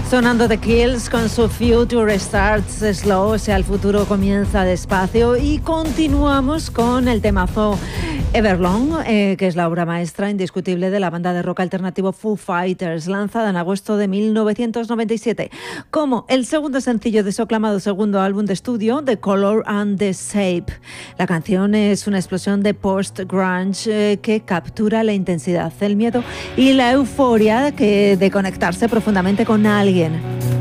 Sonando The Kills con su Future Starts Slow, o sea, el futuro comienza despacio, y continuamos con el temazo Everlong, que es la obra maestra indiscutible de la banda de rock alternativo Foo Fighters, lanzada en agosto de 1997 como el segundo sencillo de su aclamado segundo álbum de estudio, The Color and the Shape. La canción es una explosión de post-grunge que captura la intensidad, el miedo y la euforia de conectarse profundamente con alguien.